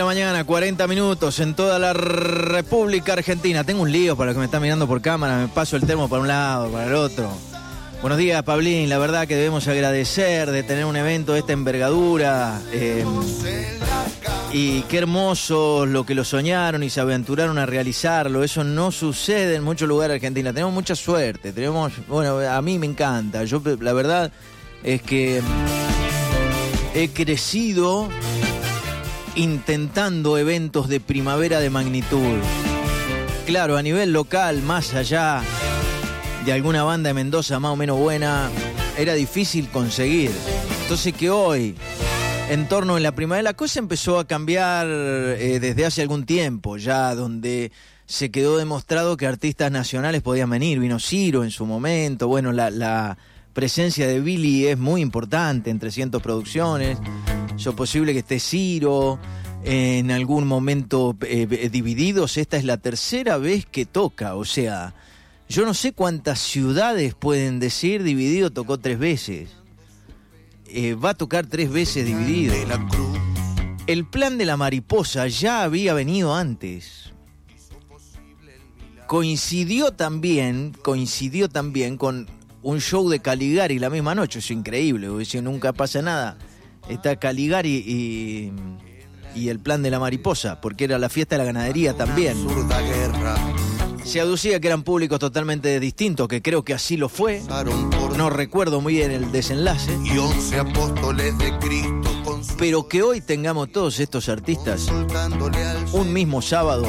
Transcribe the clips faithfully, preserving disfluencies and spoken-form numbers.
mañana, cuarenta minutos en toda la República Argentina. Tengo un lío para los que me están mirando por cámara, me paso el termo para un lado, para el otro. Buenos días, Pablín, la verdad que debemos agradecer de tener un evento de esta envergadura. Eh, y qué hermoso lo que lo soñaron y se aventuraron a realizarlo. Eso no sucede en muchos lugares de Argentina. Tenemos mucha suerte, tenemos, bueno, a mí me encanta. Yo, la verdad es que he crecido intentando eventos de primavera de magnitud. Claro, a nivel local, más allá de alguna banda de Mendoza más o menos buena, era difícil conseguir. Entonces que hoy, en torno a la primavera, la cosa empezó a cambiar eh, desde hace algún tiempo, ya donde se quedó demostrado que artistas nacionales podían venir. Vino Ciro en su momento, bueno, la, la presencia de Billy es muy importante en trescientas Producciones. Es posible que esté Ciro en algún momento eh, Divididos. Esta es la tercera vez que toca, o sea, yo no sé cuántas ciudades pueden decir Dividido tocó tres veces. Eh, va a tocar tres veces Dividido. El Plan de la Mariposa ya había venido antes. Coincidió también, coincidió también con un show de Caligari la misma noche. Es increíble, porque si nunca pasa nada. Está Caligari y, y el Plan de la Mariposa, porque era la fiesta de la ganadería también. Se aducía que eran públicos totalmente distintos, que creo que así lo fue. No recuerdo muy bien el desenlace. Pero que hoy tengamos todos estos artistas un mismo sábado.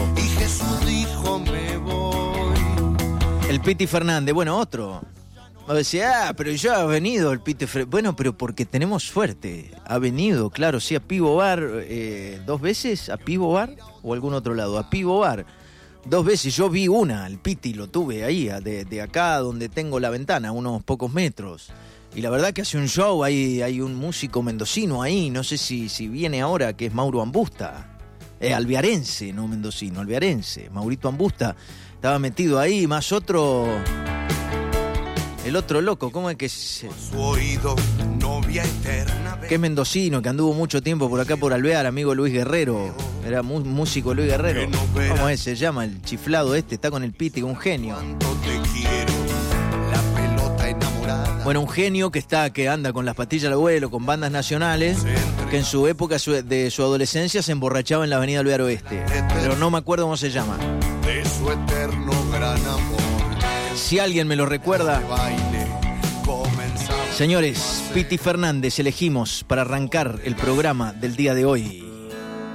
El Piti Fernández, bueno, otro. Me decía, ah, pero ya ha venido el Piti Fernández. Bueno, pero porque tenemos suerte. Ha venido, claro, sí, a Pivo Bar eh, dos veces, a Pivo Bar o algún otro lado, a Pivo Bar. Dos veces, yo vi una, el Piti lo tuve ahí, de, de acá donde tengo la ventana, unos pocos metros. Y la verdad que hace un show, hay, hay un músico mendocino ahí, no sé si, si viene ahora, que es Mauro Ambusta. Eh, alvearense, no mendocino, alvearense. Maurito Ambusta estaba metido ahí, más otro... El otro loco, ¿cómo es que es? Su oído, novia eterna. Que es mendocino, que anduvo mucho tiempo por acá por Alvear, amigo Luis Guerrero. Era mu- músico Luis Guerrero. ¿Cómo es? Se llama el chiflado este, está con el Piti, un genio. Bueno, un genio que está, que anda con las pastillas al abuelo, con bandas nacionales, que en su época su, de su adolescencia se emborrachaba en la avenida Alvear Oeste. Pero no me acuerdo cómo se llama. De su eterno gran amor. Si alguien me lo recuerda. Señores, Piti Fernández elegimos para arrancar el programa del día de hoy.